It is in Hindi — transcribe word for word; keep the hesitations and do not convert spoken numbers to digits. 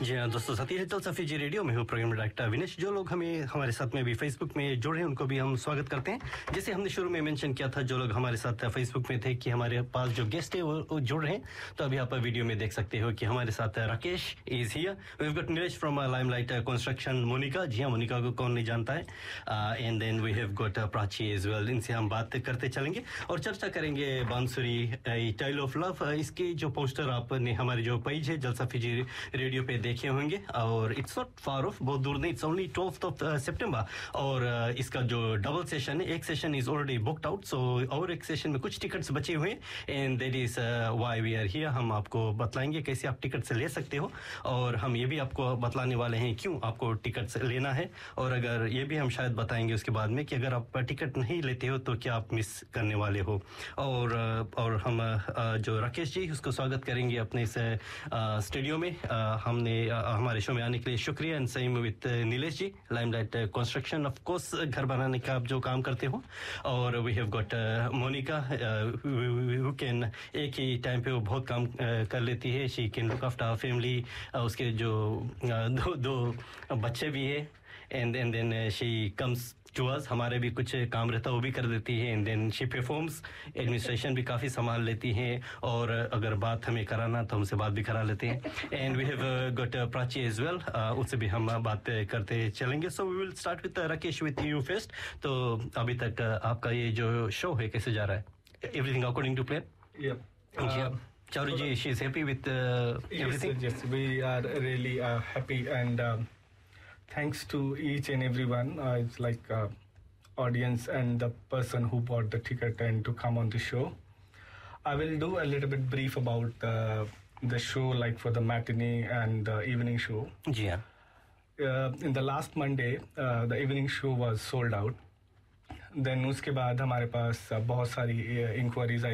जी हाँ दोस्तों, साथी है जलसा फीजी रेडियो में हूँ प्रोग्राम डायरेक्टर विनेश। जो लोग हमें हमारे साथ में भी फेसबुक में जुड़े हैं उनको भी हम स्वागत करते हैं। जैसे हमने शुरू में मेंशन किया था, जो लोग हमारे साथ फेसबुक में थे कि हमारे पास जो गेस्ट है वो जुड़ रहे हैं, तो अभी आप वीडियो में देख सकते हो कि हमारे साथ Rakesh is here, we have got Neeraj from limelight construction, Monika, जी हाँ मोनिका को कौन नहीं जानता है, and then we have got Prachi as well. इनसे हम बात करते चलेंगे और चर्चा करेंगे बांसुरी टाइल ऑफ लव। इसके जो पोस्टर आपने हमारे जो पेज है जलसा फीजी रेडियो पे देखे होंगे, और इट्स नॉट फार ऑफ, बहुत दूर नहीं, इट्स ओनली ट्वेल्थ ऑफ सितंबर। और uh, इसका जो डबल सेशन है, एक session is already booked out, सो और एक सेशन में कुछ टिकट्स बचे हुए हैं, and that is why we are here. हम आपको बतलाएंगे कैसे आप टिकट्स ले सकते हो, और हम ये भी आपको बतलाने वाले हैं क्यों आपको टिकट्स लेना है, और अगर ये भी हम शायद बताएंगे उसके बाद में कि अगर आप टिकट नहीं लेते हो तो क्या आप मिस करने वाले हो। और और हम जो राकेश जी, उसको स्वागत करेंगे अपने इस स्टूडियो में। हमने हमारे शो में आने के लिए शुक्रिया, and same with Nilesh ji, limelight construction, of course घर बनाने का आप जो काम करते हो। और we have got Monika who can, एक ही टाइम पे वो बहुत काम uh, कर लेती है, she can look after family. उसके जो uh, दो दो बच्चे भी है, and and then she comes to us, हमारे भी कुछ काम रहता है वो भी कर देती है, and then she performs, administration भी काफ़ी संभाल लेती हैं, और अगर बात हमें कराना तो हमसे बात भी करा लेते हैं। And we have got Prachi as well, उससे भी हम बात करते चलेंगे। So we will start with Rakesh with you first. तो अभी तक आपका ये जो शो है कैसे जा रहा है? Everything according to plan? Charu ji, she is happy with uh, everything? Yes, yes, we are really uh, happy, and uh, thanks to each and everyone. Uh, it's like uh, audience and the person who bought the ticket and to come on the show. I will do a little bit brief about uh, the show, like for the matinee and the evening show. Yeah. Uh, in the last Monday, uh, the evening show was sold out. Then उसके बाद हमारे पास uh, बहुत सारी inquiries आई